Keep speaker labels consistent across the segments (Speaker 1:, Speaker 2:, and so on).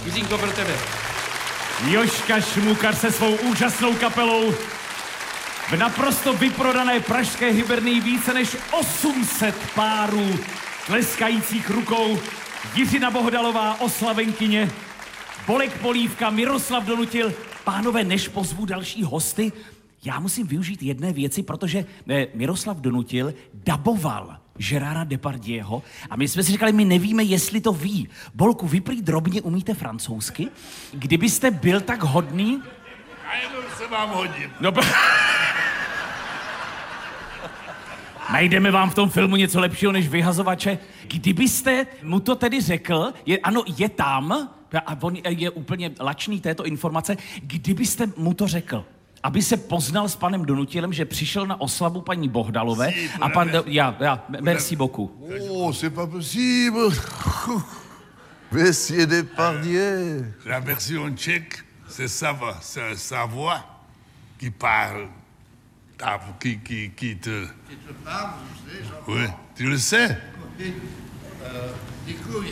Speaker 1: Jiřínko, pro tebe. Jožka Šmukar se svou úžasnou kapelou v naprosto vyprodané pražské Hybernii více než 800 párů tleskajících rukou. Jiřina Bohdalová, oslavenkyně, Bolek Polívka, Miroslav Donutil. Pánové, než pozvu další hosty, já musím využít jedné věci, protože Miroslav Donutil daboval Gérarda Depardieuho a my jsme si říkali, my nevíme, jestli to ví. Bolku, vy prý drobně umíte francouzsky? Kdybyste byl tak hodný...
Speaker 2: A jenom se vám hodím.
Speaker 1: No, najdeme vám v tom filmu něco lepšího než vyhazovače. Kdybyste mu to tedy řekl, ano, je tam, a on je úplně lačný této informace, kdybyste mu to řekl, aby se poznal s panem Donutilem, že přišel na oslavu paní Bohdalové a pan... merci beaucoup.
Speaker 3: Oh, c'est pas possible. Monsieur Depardieu.
Speaker 2: La version tchèque, c'est sa voix qui parle. Qui te parle, je sais, Jean-Paul. Oui, tu le sais. Děkuji.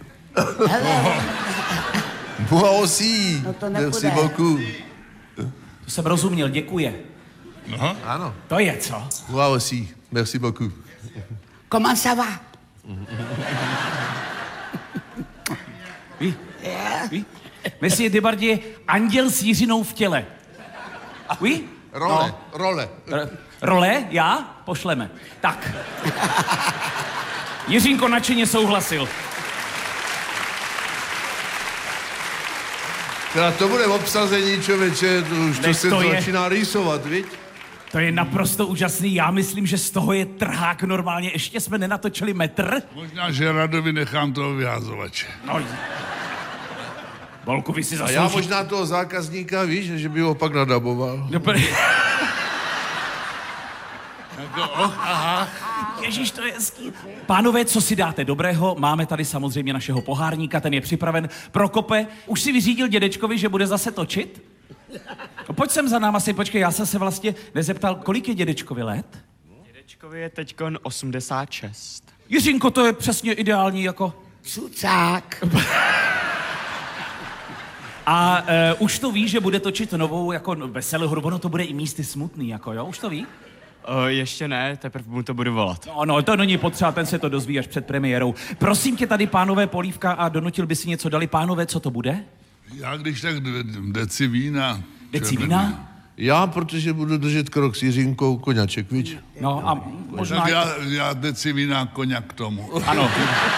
Speaker 3: Moi aussi.
Speaker 4: No
Speaker 3: merci beaucoup.
Speaker 1: To jsem rozuměl, děkuje.
Speaker 2: Aha.
Speaker 3: Ano.
Speaker 1: To je co?
Speaker 3: Moi aussi. Merci beaucoup.
Speaker 4: Comment ça va?
Speaker 1: Ví? Monsieur Depardieu, anděl s Jiřinou v těle. Ví?
Speaker 3: Role.
Speaker 1: Role? Já? Pošleme. Tak. Jiřínko nadšeně souhlasil.
Speaker 3: Teda to bude obsazení, člověče, to se to začíná rýsovat, viď?
Speaker 1: To je naprosto úžasný. Já myslím, že z toho je trhák normálně. Ještě jsme nenatočili metr.
Speaker 2: Možná Gérardovi nechám toho vyhazovače.
Speaker 1: No. Bolku, vy si
Speaker 3: A
Speaker 1: zaslouží...
Speaker 3: já možná toho zákazníka, víš, že by ho pak nadaboval.
Speaker 1: Ježíš, to je hezký. Pánové, co si dáte dobrého? Máme tady samozřejmě našeho pohárníka, ten je připraven. Prokope, už si vyřídil dědečkovi, že bude zase točit? No, pojď sem za náma si, počkej, já jsem se vlastně nezeptal, kolik je dědečkovi let?
Speaker 5: Dědečkovi je teďkon 86.
Speaker 1: Jiřínko, to je přesně ideální jako...
Speaker 4: Cucák.
Speaker 1: A už to ví, že bude točit novou jako veselou hru, ono to bude i místy smutný, jako jo, už to ví?
Speaker 5: Ještě ne, teprve mu to budu volat.
Speaker 1: No, to není potřeba, ten se to dozví až před premiérou. Prosím tě tady, pánové Polívka a Donutil by si něco dali. Pánové, co to bude?
Speaker 2: Já když tak deci vína.
Speaker 1: Deci vína?
Speaker 3: Já, protože budu držet krok s Jiřínkou, koňaček, viď?
Speaker 1: No a možná...
Speaker 2: Tak já deci vína, koňak k tomu.
Speaker 1: Ano.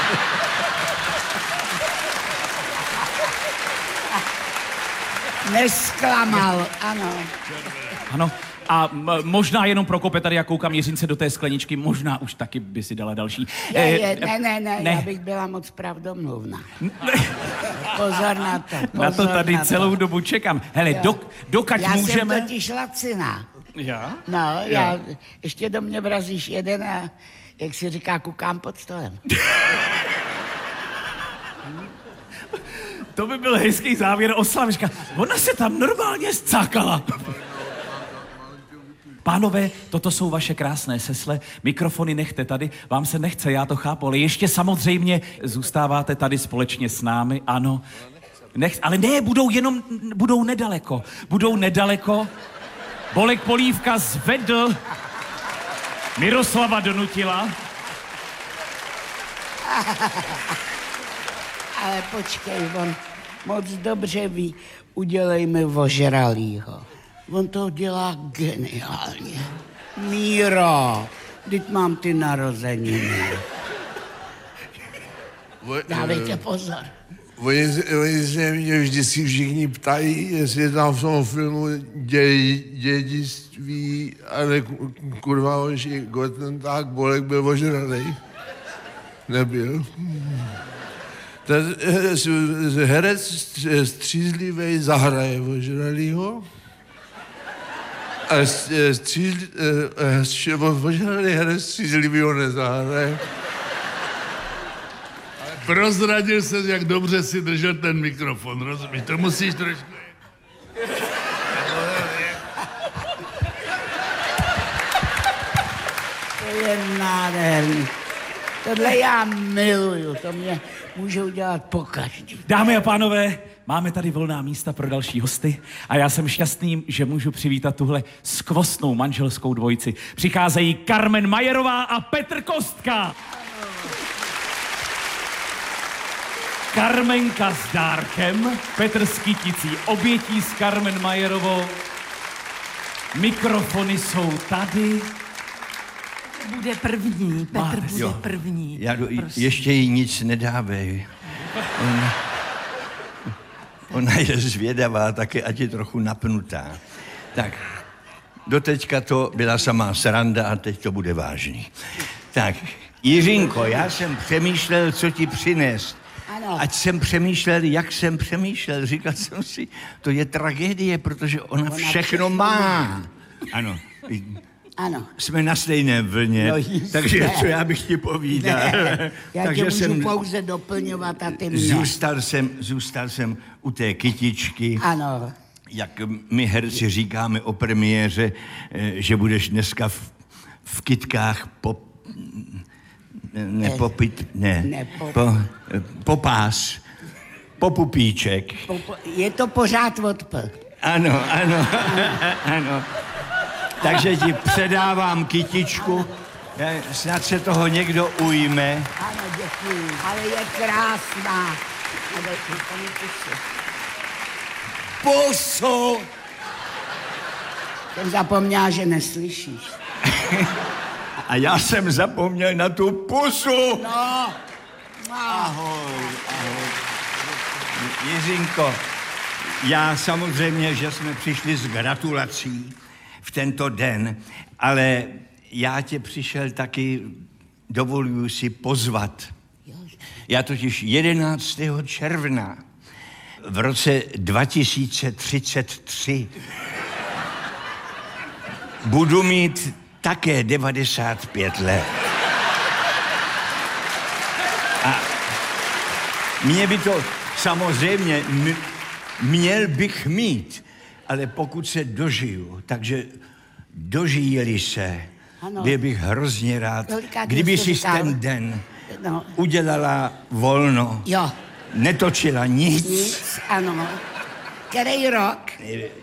Speaker 4: Nesklamal, ano.
Speaker 1: Ano. A možná jenom Prokope, tady já koukám Jiřince do té skleničky, možná už taky by si dala další.
Speaker 4: Ne, já bych byla moc pravdomluvná. Pozor na to.
Speaker 1: Na to tady celou dobu čekám. Hele, dokud můžeme...
Speaker 4: Já jsem totiž laciná.
Speaker 1: Já?
Speaker 4: No, já ještě do mě vrazíš jeden a, jak si říká, kukám pod stolem.
Speaker 1: To by byl hezký závěr oslavy. Ona se tam normálně scákala. Pánové, toto jsou vaše krásné sesle, mikrofony nechte tady, vám se nechce, já to chápu, ale ještě samozřejmě zůstáváte tady společně s námi, ano. Ale ne, budou nedaleko. Bolek Polívka zvedl Miroslava Donutila.
Speaker 4: Ale počkej, on moc dobře ví, udělejme ožralýho. On to dělá geniálně. Míro, teď mám ty narozeniny. Dávejte pozor.
Speaker 3: Oni se mě vždycky všichni ptají, jestli tam v tom filmu dědictví, ale kurva hoši, tak Bolek byl ožralej. Nebyl. Ten herec střízlivej zahraje ožralýho. Ožralý herec střízlivýho nezahraje.
Speaker 2: Prozradil se, jak dobře si držel ten mikrofon, rozumíš? To musíš trošku...
Speaker 4: To je nádherný. Tohle já miluju, to mě můžou dělat pokaždý.
Speaker 1: Dámy a pánové, máme tady volná místa pro další hosty a já jsem šťastný, že můžu přivítat tuhle skvostnou manželskou dvojici. Přicházejí Carmen Majerová a Petr Kostka. Carmenka s dárkem, Petr s kyticí obětí s Carmen Majerovou. Mikrofony jsou tady.
Speaker 6: Bude první, Petr bude první.
Speaker 7: Ještě jí nic nedávej. Ona je zvědavá, taky ať je trochu napnutá. Tak, doteďka to byla samá sranda a teď to bude vážný. Tak, Jiřinko, já jsem přemýšlel, co ti přinést.
Speaker 4: Ano.
Speaker 7: Ať jsem přemýšlel, jak jsem přemýšlel. Říkal jsem si, to je tragédie, protože ona všechno má. Ano.
Speaker 4: Ano.
Speaker 7: Jsme na stejné vlně, takže co já bych ti povídal.
Speaker 4: Já
Speaker 7: takže
Speaker 4: tě můžu pouze doplňovat a ty mě.
Speaker 7: Zůstal jsem u té kytičky.
Speaker 4: Ano.
Speaker 7: Jak my herci říkáme o premiéře, že budeš dneska v kytkách popás, popupíček.
Speaker 4: Je to pořád odpl.
Speaker 7: Ano. Takže ti předávám kytičku, snad se toho někdo ujme.
Speaker 4: Ano, děkuji, ale je krásná. Pusu! Jsem zapomněla, že neslyšíš.
Speaker 7: A já jsem zapomněl na tu pusu.
Speaker 4: No.
Speaker 7: Ahoj. Jiřinko, já samozřejmě, že jsme přišli s gratulací v tento den, ale já tě přišel taky, dovoluju si pozvat. Já totiž 11. června v roce 2033 budu mít také 95 let. A mě by to samozřejmě měl bych mít, ale pokud se dožiju, takže dožije-li se, byl bych hrozně rád, kdyby si ten den udělala volno, netočila nic.
Speaker 4: Ano. Který rok?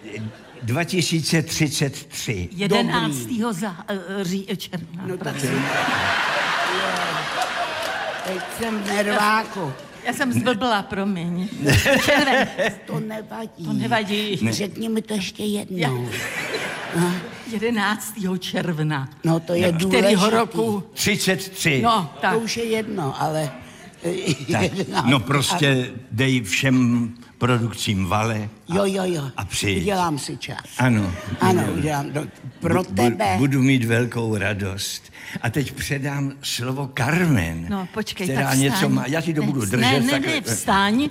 Speaker 7: 2033.
Speaker 6: 11. června.
Speaker 4: No tak teď jsem v nerváku.
Speaker 6: Já jsem zblbla, promiň.
Speaker 4: To nevadí.
Speaker 6: To nevadí.
Speaker 4: Řekni mi to ještě jednou.
Speaker 6: 11. června.
Speaker 4: No to je důležitý.
Speaker 6: Kterýho roku?
Speaker 7: 33.
Speaker 6: No, tak.
Speaker 4: To už je jedno, ale...
Speaker 7: Tak, no prostě dej všem produkcím vale a přijď.
Speaker 4: Udělám si čas.
Speaker 7: Ano.
Speaker 4: Udělám. Pro tebe.
Speaker 7: Budu mít velkou radost. A teď předám slovo Carmen,
Speaker 6: no, počkej,
Speaker 7: která
Speaker 6: tak
Speaker 7: něco má. Já ti to budu držet.
Speaker 6: Ne, vstaň.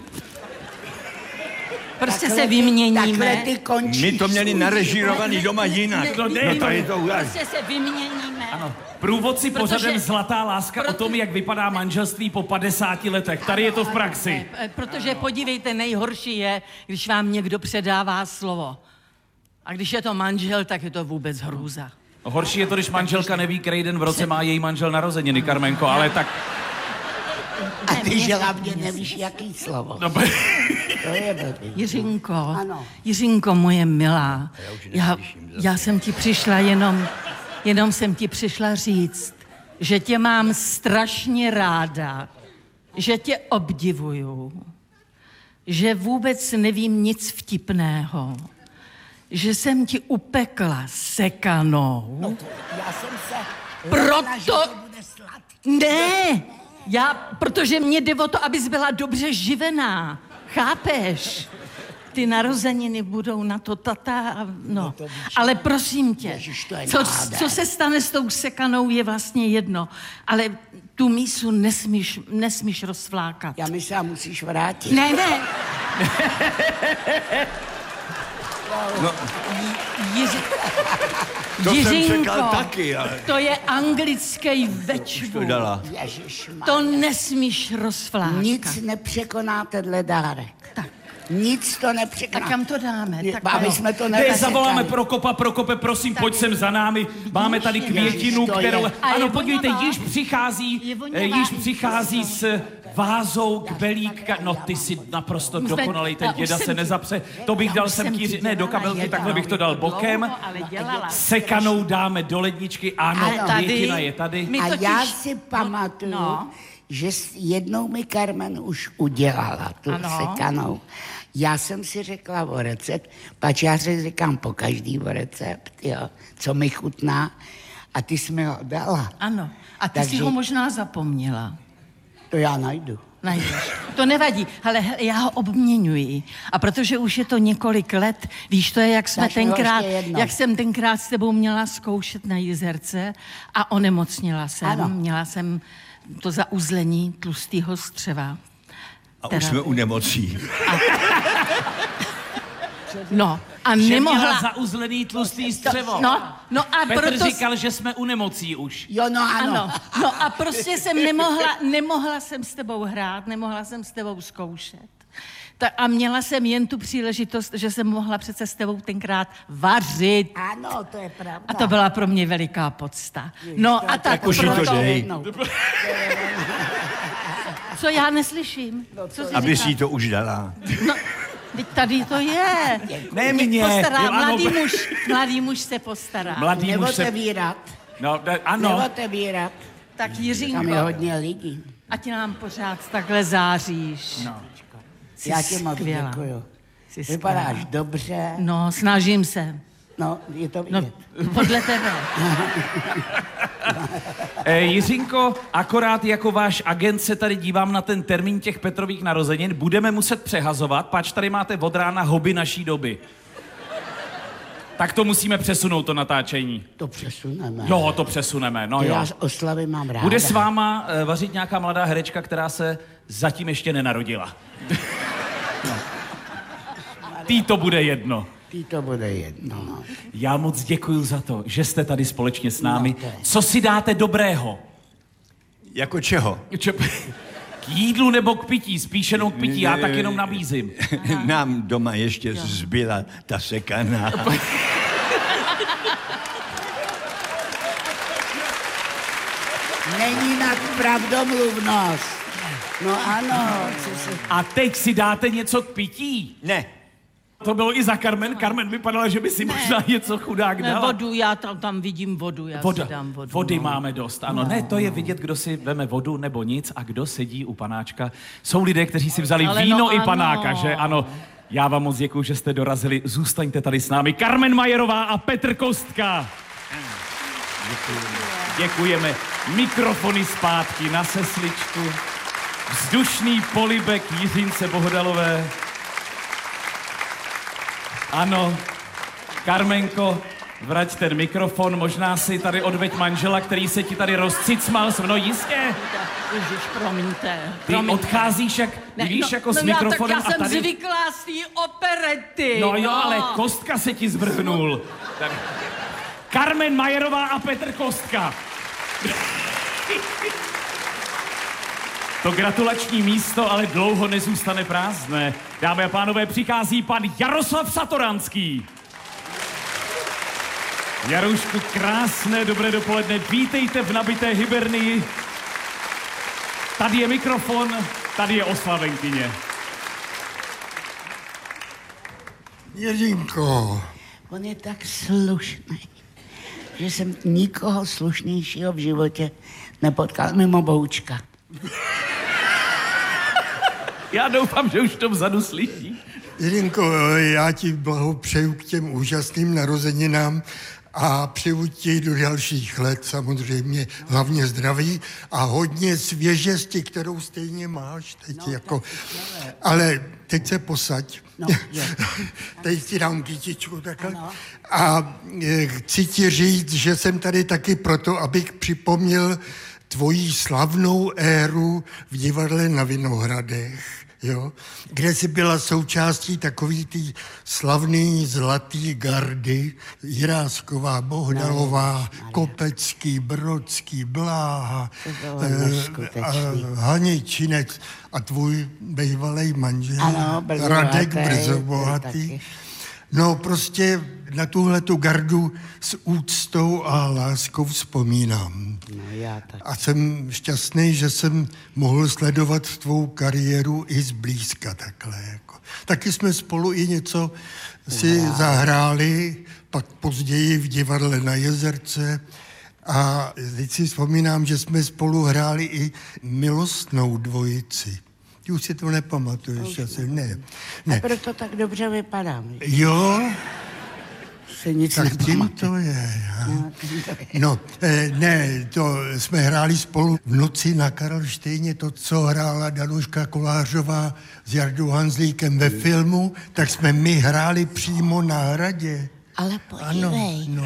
Speaker 6: Prostě se vyměníme.
Speaker 4: Takhle ty končíš.
Speaker 7: My to měli narežírovaný doma jinak.
Speaker 6: Prostě se vyměníme.
Speaker 1: Ano. Průvodci pořadem Zlatá láska o tom, jak vypadá manželství po 50 letech. Tady je to v praxi.
Speaker 6: Protože podívejte, nejhorší je, když vám někdo předává slovo. A když je to manžel, tak je to vůbec hrůza.
Speaker 1: Horší je to, když manželka neví, který den v roce má její manžel narozeniny, Carmenko, ale tak...
Speaker 4: A ty že hlavně nevíš, jaký slovo.
Speaker 1: No,
Speaker 4: to je blbý.
Speaker 6: Jiřinko,
Speaker 4: ano.
Speaker 6: Jiřinko, moje milá, já jsem ti přišla jenom jsem ti přišla říct, že tě mám strašně ráda, že tě obdivuju, že vůbec nevím nic vtipného, že jsem ti upekla sekanou.
Speaker 4: No já jsem se...
Speaker 6: Proto... Ne, protože mě jde o to, abys byla dobře živená. Chápeš? Ty narozeniny budou na to no. Ale prosím tě, co se stane s tou sekanou, je vlastně jedno. Ale tu mísu nesmíš rozflákat.
Speaker 4: Já myslím, že musíš vrátit.
Speaker 6: Ne.
Speaker 7: No. To jsem čekal taky, ale...
Speaker 6: To je anglický večvůd. To nesmíš rozflákat.
Speaker 4: Nic nepřekoná tenhle dárek.
Speaker 6: Tak.
Speaker 4: Nic to
Speaker 6: A
Speaker 4: nepřekoná.
Speaker 6: kam to dáme? Tak
Speaker 4: Aby jsme to
Speaker 1: Ne,
Speaker 4: nezasekali.
Speaker 1: zavoláme Prokopa. Prokope, prosím, pojď sem za námi. Máme tady květinu,
Speaker 4: to je.
Speaker 1: kterou...
Speaker 6: A je
Speaker 1: Ano, podívejte,
Speaker 6: vonavá?
Speaker 1: již
Speaker 6: Je vonavá.
Speaker 1: přichází s vázou k belíka. No, ty si naprosto
Speaker 6: Už jsme-
Speaker 1: dokonalej, ten
Speaker 6: a už
Speaker 1: děda
Speaker 6: jsem
Speaker 1: se
Speaker 6: ti-
Speaker 1: nezapře. To bych
Speaker 6: Já
Speaker 1: dal
Speaker 6: už
Speaker 1: sem
Speaker 6: jsem ti
Speaker 1: kýři, ne, do
Speaker 6: dělala
Speaker 1: kabelky,
Speaker 6: jednou.
Speaker 1: takhle bych to dal bokem.
Speaker 6: Dlouho, ale dělala.
Speaker 1: Sekanou dáme do ledničky, ano,
Speaker 4: Ano.
Speaker 1: květina je tady.
Speaker 6: My
Speaker 4: A
Speaker 6: totiž-
Speaker 4: já si pamatuju,
Speaker 6: No.
Speaker 4: že jednou mi Carmen už udělala tu
Speaker 6: Ano.
Speaker 4: sekanou. Já jsem si řekla o recept, pač já si říkám po každý o recept, jo, co mi chutná. A ty jsi mi ho dala.
Speaker 6: Ano. A ty
Speaker 4: Takže-
Speaker 6: si ho možná zapomněla.
Speaker 4: To já najdu.
Speaker 6: Najdeš. To nevadí, ale já ho obměňuji. A protože už je to několik let, víš, to je,
Speaker 4: Dáš mi ho ještě jednou.
Speaker 6: jak jsem tenkrát s tebou měla zkoušet na Jizerce a onemocněla jsem.
Speaker 4: Ano.
Speaker 6: Měla jsem to zauzlení tlustého střeva.
Speaker 7: A už jsme u nemocí.
Speaker 6: No, a
Speaker 1: Že měla
Speaker 6: nemohla...
Speaker 1: zauzlený tlustý střevo.
Speaker 6: No a
Speaker 1: Petr
Speaker 6: proto...
Speaker 1: říkal, že jsme u nemocí už.
Speaker 4: Jo, no ano.
Speaker 6: Ano, no a prostě jsem nemohla jsem s tebou hrát, nemohla jsem s tebou zkoušet. A měla jsem jen tu příležitost, že jsem mohla přece s tebou tenkrát vařit.
Speaker 4: Ano, to je pravda.
Speaker 6: A to byla pro mě veliká podsta. No a tak
Speaker 7: už jí to
Speaker 6: proto...
Speaker 7: dej.
Speaker 4: Jednou.
Speaker 6: Co já neslyším? Co jsi
Speaker 7: Aby
Speaker 6: říkal?
Speaker 7: si to už dala.
Speaker 6: No, teď tady to je.
Speaker 1: Ne mě.
Speaker 6: Postará,
Speaker 1: Jo, ano.
Speaker 6: mladý muž se postará.
Speaker 1: Mladý muž se...
Speaker 4: Neotevírat.
Speaker 1: No, ano.
Speaker 4: Neotevírat.
Speaker 6: Tak
Speaker 4: Tam je
Speaker 6: Jiřínko,
Speaker 4: hodně lidí.
Speaker 6: ať nám pořád takhle záříš.
Speaker 1: No.
Speaker 6: Jsi
Speaker 4: Já ti moc
Speaker 6: skvělá.
Speaker 4: děkuju.
Speaker 6: Jsi
Speaker 4: Vypadáš
Speaker 6: skvělá.
Speaker 4: dobře.
Speaker 6: No, snažím se.
Speaker 4: No, je to
Speaker 6: No,
Speaker 4: vidět.
Speaker 6: podle tebe.
Speaker 1: Jiřinko, akorát jako váš agent se tady dívám na ten termín těch Petrových narozenin. Budeme muset přehazovat, pač tady máte od rána hobby naší doby. Tak to musíme přesunout, to natáčení.
Speaker 4: To přesuneme.
Speaker 1: Jo, to přesuneme, no
Speaker 4: To
Speaker 1: jo.
Speaker 4: já z oslavy mám ráda.
Speaker 1: Bude s váma vařit nějaká mladá herečka, která se zatím ještě nenarodila. No. Tý to bude jedno.
Speaker 4: Tý to bude jedno, no.
Speaker 1: Já moc děkuju za to, že jste tady společně s námi.
Speaker 4: No, to je.
Speaker 1: Co si dáte dobrého?
Speaker 7: Jako čeho?
Speaker 1: K jídlu nebo k pití? Spíš jenom k pití, já tak jenom nabízím.
Speaker 7: Nám doma ještě zbyla ta sekaná.
Speaker 4: Není nad pravdomluvnost. No ano, co si...
Speaker 1: A teď si dáte něco k pití?
Speaker 7: Ne.
Speaker 1: To bylo i za Carmen. Carmen vypadala, že by si možná něco chudák
Speaker 6: Ne,
Speaker 1: dala.
Speaker 6: vodu, já tam vidím vodu, já si dám vodu.
Speaker 1: Vody
Speaker 6: no.
Speaker 1: máme dost, ano. Ne, to je vidět, kdo si veme vodu nebo nic a kdo sedí u panáčka. Jsou lidé, kteří si vzali
Speaker 6: Ale
Speaker 1: víno
Speaker 6: no,
Speaker 1: i
Speaker 6: ano.
Speaker 1: panáka, že? Ano. Já vám moc děkuju, že jste dorazili. Zůstaňte tady s námi. Carmen Majerová a Petr Kostka. Děkujeme. Mikrofony zpátky na sesličku. Vzdušný polibek Jiřince Bohodalové. Ano, Carmenko, vrať ten mikrofon, možná si tady odveď manžela, který se ti tady rozcicmal, no jistě,
Speaker 6: Ježiš, promiňte.
Speaker 1: ty odcházíš jak, víš, jako s mikrofonem
Speaker 6: já
Speaker 1: a
Speaker 6: jsem
Speaker 1: tady...
Speaker 6: zvyklá z té operety.
Speaker 1: No jo, ale Kostka se ti zvrhnul. Tak. Carmen Majerová a Petr Kostka. To gratulační místo ale dlouho nezůstane prázdné. Dámy a pánové, přichází pan Jaroslav Satoranský. Jarušku, krásné dobré dopoledne. Vítejte v nabité Hybernii. Tady je mikrofon, tady je oslavenkyně.
Speaker 3: Jiřinko,
Speaker 4: On je tak slušný, že jsem nikoho slušnějšího v životě nepotkal, mimo Boučka.
Speaker 1: Já doufám, že už to vzadu slyší.
Speaker 3: Jiřinko, já ti blahopřeju k těm úžasným narozeninám a přeju ti do dalších let samozřejmě hlavně zdraví a hodně svěžesti, kterou stejně máš teď jako. Ale teď se posaď.
Speaker 4: No, jo.
Speaker 3: Teď ti dám kytičku takhle. A chci ti říct, že jsem tady taky proto, abych připomněl tvojí slavnou éru v divadle na Vinohradech, jo, kde jsi byla součástí takový tý slavný zlatý gardy, Jirásková, Bohdalová, Kopecký, Brodský, Bláha, Haničinec a tvůj bývalý manžel,
Speaker 4: ano,
Speaker 3: Radek Brzo bohatý. No prostě na tuhletu gardu s úctou a láskou vzpomínám.
Speaker 4: No, já tak.
Speaker 3: A jsem šťastný, že jsem mohl sledovat tvou kariéru i zblízka takhle. Jako. Taky jsme spolu i něco si zahráli, pak později v divadle na Jezerce. A teď si vzpomínám, že jsme spolu hráli i milostnou dvojici. Ty už si to nepamatuješ asi, ne.
Speaker 4: A proto tak dobře vypadám.
Speaker 3: Jo?
Speaker 4: Se nic
Speaker 3: Tak tím
Speaker 4: nepamatuju.
Speaker 3: to je. No, ne, to jsme hráli spolu v Noci na Karlštejně, to, co hrála Danuška Kolářová s Jardou Hanzlíkem ve filmu, tak jsme my hráli přímo na hradě.
Speaker 4: Ale podívej.
Speaker 3: Ano, no.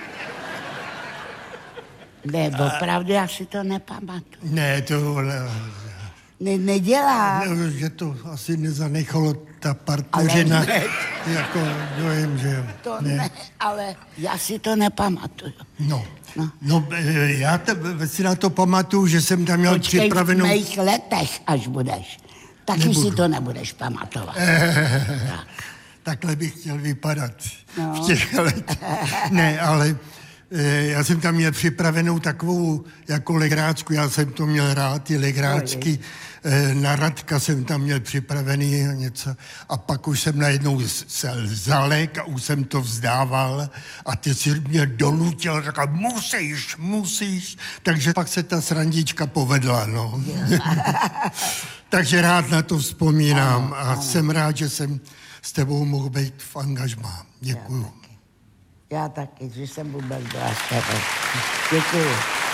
Speaker 4: Ne, opravdu já si to nepamatuju.
Speaker 3: Ne, to...
Speaker 4: Nedělá.
Speaker 3: Že to asi nezanechalo ta partneřina. Jako dojem, že jo.
Speaker 4: To ne, ale já si to nepamatuju.
Speaker 3: No, já si na to pamatuju, že jsem tam měl
Speaker 4: Počkej,
Speaker 3: připravenou...
Speaker 4: v mých letech, až budeš. Taky
Speaker 3: Nebudu.
Speaker 4: si to nebudeš pamatovat.
Speaker 3: Takhle bych chtěl vypadat
Speaker 4: No.
Speaker 3: v těch letech. Ne, ale já jsem tam měl připravenou takovou jako legrácku, já jsem to měl rád, ty legrácky. Na Radka jsem tam měl připravený něco a pak už jsem najednou se zalek a už jsem to vzdával a ty si mě donutil, říkal, musíš. Takže pak se ta srandička povedla, no. Takže rád na to vzpomínám a jsem rád, že jsem s tebou mohl být v angažmá. Děkuju.
Speaker 4: Já taky, že jsem vůbec byla s tebou. Děkuju.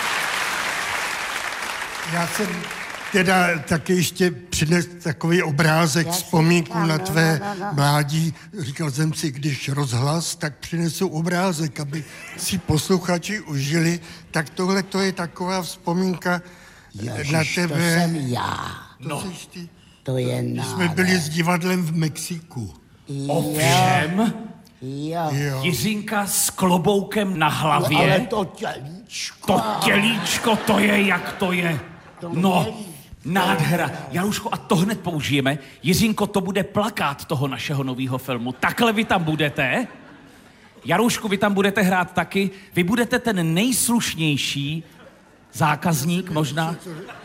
Speaker 3: Já jsem teda taky ještě přinesl takový obrázek,
Speaker 4: Já si
Speaker 3: vzpomínku
Speaker 4: říkám,
Speaker 3: na
Speaker 4: no,
Speaker 3: tvé
Speaker 4: no.
Speaker 3: mládí. Říkal jsem si, když rozhlas, tak přinesu obrázek, aby si posluchači užili. Tak tohle to je taková vzpomínka na
Speaker 4: Ježiš,
Speaker 3: tebe.
Speaker 4: to jsem já.
Speaker 3: To jsi ty.
Speaker 4: To je
Speaker 3: Když jsme byli s divadlem v Mexiku.
Speaker 1: Ovšem,
Speaker 4: Jo.
Speaker 3: Jo.
Speaker 1: Jiřinka s kloboukem na hlavě.
Speaker 4: Ale to tělíčko.
Speaker 1: To tělíčko, to je, jak to je. No, nádhera. Januško, a to hned použijeme. Jiřinko, to bude plakát toho našeho nového filmu. Takhle vy tam budete. Jarušku, vy tam budete hrát taky. Vy budete ten nejslušnější zákazník možná.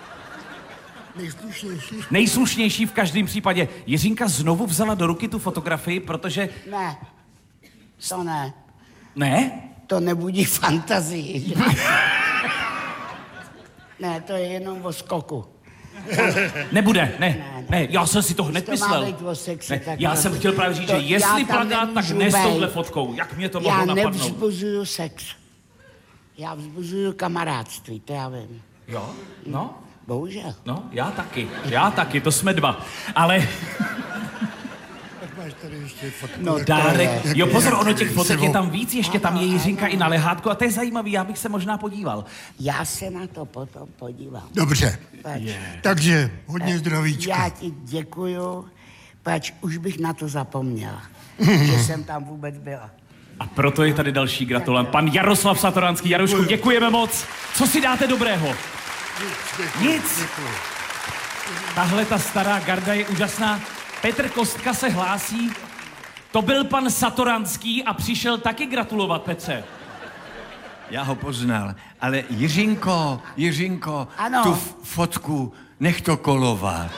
Speaker 1: Nejslušnější v každém případě. Jiřinka znovu vzala do ruky tu fotografii, protože...
Speaker 4: Ne, to ne.
Speaker 1: Ne?
Speaker 4: To nebudí fantazii. Ne, to je jenom o skoku.
Speaker 1: Nebude, ne, já jsem si to hned
Speaker 4: To má
Speaker 1: myslel.
Speaker 4: být o sexu,
Speaker 1: Ne,
Speaker 4: tak
Speaker 1: já
Speaker 4: to-
Speaker 1: jsem chtěl právě říct,
Speaker 4: to-
Speaker 1: že jestli
Speaker 4: já tam
Speaker 1: plakát, tak
Speaker 4: nemůžu
Speaker 1: ne s
Speaker 4: bejt.
Speaker 1: touhle fotkou. Jak mě to mohlo
Speaker 4: Já
Speaker 1: napadnout?
Speaker 4: nevzbuzuju sex. Já vzbuzuju kamarádství, to já vím.
Speaker 1: Jo, no,
Speaker 4: Bohužel.
Speaker 1: no, já taky, to jsme dva. Ale
Speaker 3: Máš tady ještě fotku.
Speaker 4: No,
Speaker 1: dárek,
Speaker 4: to je-
Speaker 1: jo pozor, ono těch
Speaker 3: jak
Speaker 1: fotek
Speaker 3: se
Speaker 1: je
Speaker 3: ho-
Speaker 1: tam víc, ještě tam je Jiřinka i na lehátku a to je zajímavý, já bych se možná podíval.
Speaker 4: Já se na to potom podívám.
Speaker 3: Dobře,
Speaker 4: Pač,
Speaker 3: takže hodně zdravíčka.
Speaker 4: já ti děkuju, pač už bych na to zapomněla, že jsem tam vůbec byla.
Speaker 1: A proto je tady další gratulant, pan Jaroslav Satoranský. Jarušku, děkujeme moc. Co si dáte dobrého? Nic. Tahle ta stará garda je úžasná. Petr Kostka se hlásí. To byl pan Satoranský a přišel taky gratulovat, Petře.
Speaker 7: Já ho poznal, ale Jiřinko,
Speaker 4: Ano.
Speaker 7: tu fotku nech to kolovat.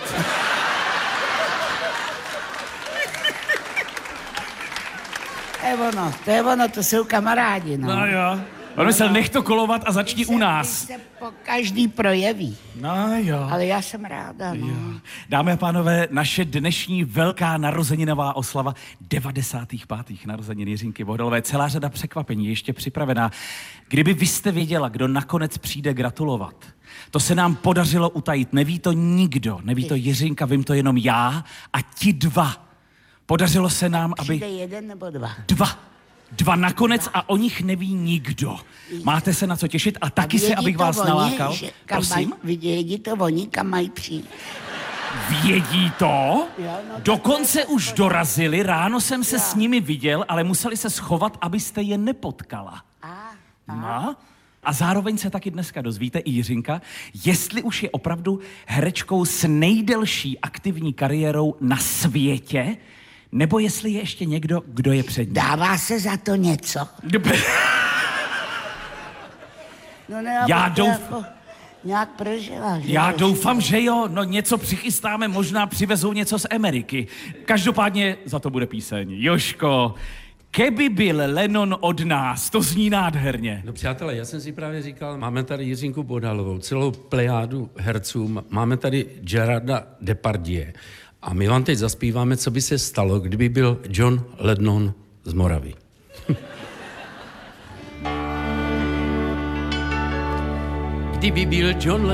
Speaker 4: To je ono, to jsou kamarádi, no.
Speaker 1: No jo. On myslel, nech to kolovat a začni u nás.
Speaker 4: Když se po každý projeví.
Speaker 1: No jo.
Speaker 4: Ale já jsem ráda, no.
Speaker 1: Dámy a pánové, naše dnešní velká narozeninová oslava 95. narozenin Jiřinky Bohdalové. Celá řada překvapení ještě připravená. Kdyby vy jste věděla, kdo nakonec přijde gratulovat, to se nám podařilo utajit. Neví to nikdo, neví to Jiřinka, vím to jenom já a ti dva. Podařilo se nám, aby...
Speaker 4: Přijde jeden nebo dva?
Speaker 1: 2 nakonec a o nich neví nikdo. Máte se na co těšit a taky se, abych vás nalákal. Prosím?
Speaker 4: Vědí to oni, kam mají přijít.
Speaker 1: Vědí to? Dokonce už dorazili, ráno jsem se s nimi viděl, ale museli se schovat, abyste je nepotkala. No? A zároveň se taky dneska dozvíte, i Jiřinka, jestli už je opravdu herečkou s nejdelší aktivní kariérou na světě, nebo jestli je ještě někdo, kdo je před ní.
Speaker 4: Dává se za to něco? No ne,
Speaker 1: Já
Speaker 4: jako nějak prožila, že?
Speaker 1: Já doufám, že jo. No něco přichystáme, možná přivezou něco z Ameriky. Každopádně za to bude píseň. Jožko, keby byl Lennon od nás, to zní nádherně.
Speaker 8: No přátelé, já jsem si právě říkal, máme tady Jiřinku Bohdalovou, celou plejádu herců, máme tady Gerarda Depardieu. A my vám teď zaspíváme, co by se stalo, kdyby byl John Lennon z Moravy. Kdyby byl John